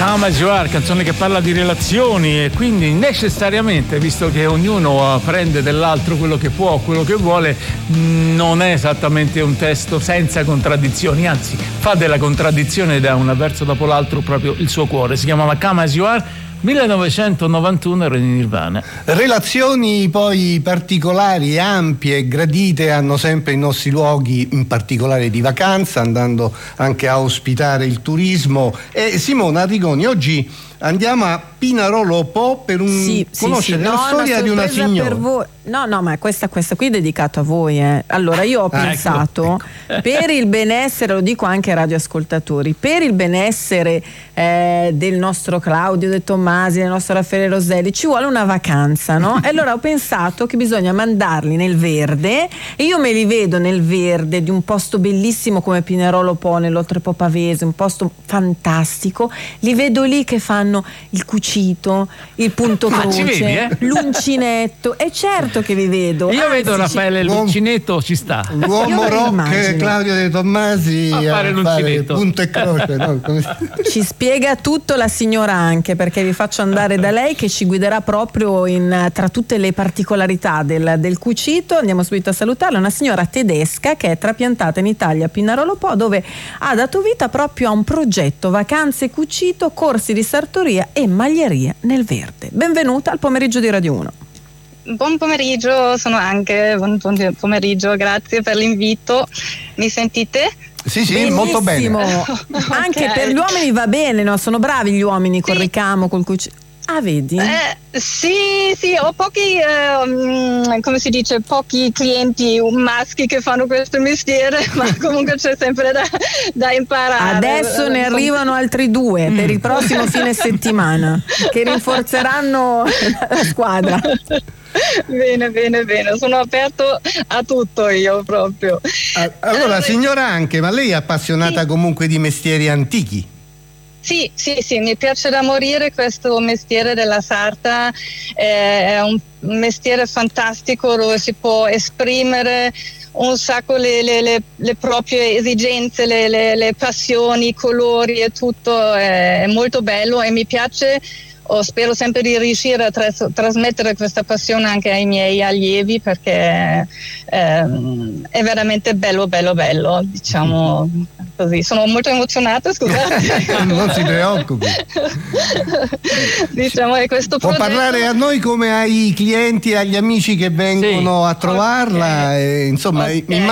Come As You Are, canzone che parla di relazioni e quindi necessariamente, visto che ognuno prende dell'altro quello che può, quello che vuole, non è esattamente un testo senza contraddizioni, anzi fa della contraddizione da un verso dopo l'altro proprio il suo cuore. Si chiamava Come As You Are, 1991, era in Nirvana. Relazioni poi particolari, ampie, gradite hanno sempre i nostri luoghi, in particolare di vacanza, andando anche a ospitare il turismo. E Simona Arrigoni, oggi andiamo a Pinerolo Po per conoscere la storia di una signora. Per voi. No, ma questa qui è dedicato a voi. Allora, io ho pensato, ecco. Per il benessere, lo dico anche ai radioascoltatori, per il benessere del nostro Claudio De Tommasi, del nostro Raffaele Roselli, ci vuole una vacanza, no? E allora ho pensato che bisogna mandarli nel verde, e io me li vedo nel verde di un posto bellissimo come Pinerolo Po, nell'Oltrepo Pavese, un posto fantastico. Li vedo lì che fanno il cucito, il punto croce, vedi, l'uncinetto. E certo che vi vedo. Io vedo Raffaele l'uncinetto, ci sta. L'uomo rock Claudio De Tommasi a fare l'uncinetto, punto e croce, no? Ci spiega tutto la signora anche, perché vi faccio andare da lei che ci guiderà proprio tra tutte le particolarità del cucito. Andiamo subito a salutarla, una signora tedesca che è trapiantata in Italia a Pinerolo Po, dove ha dato vita proprio a un progetto vacanze cucito, corsi di sartoria e maglieria nel verde. Benvenuta al pomeriggio di Radio 1. Buon pomeriggio, sono anche. Buon pomeriggio, grazie per l'invito. Mi sentite? Sì, benissimo. Molto bene. Anche Okay. per gli uomini va bene, no? Sono bravi gli uomini col ricamo, col cucito. Ah, vedi? Sì, ho pochi, come si dice, pochi clienti maschi che fanno questo mestiere, ma comunque c'è sempre da imparare. Adesso ne arrivano altri 2 per il prossimo fine settimana che rinforzeranno la squadra. Bene, sono aperto a tutto io proprio. Allora, signora Anche, ma lei è appassionata comunque di mestieri antichi? Sì, mi piace da morire questo mestiere della sarta, è un mestiere fantastico dove si può esprimere un sacco le proprie esigenze, le passioni, i colori e tutto, è molto bello e mi piace. Spero sempre di riuscire a trasmettere questa passione anche ai miei allievi, perché è veramente bello, diciamo così. Sono molto emozionata, scusate. Non si preoccupi. Diciamo che questo può progetto... parlare a noi come ai clienti e agli amici che vengono a trovarla, okay. Insomma, okay.